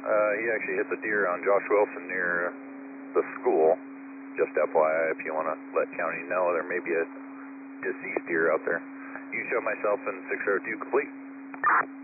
He actually hit the deer on Josh Wilson near the school. Just FYI, if you want to let county know, there may be a deceased deer out there. You show myself in 602 complete.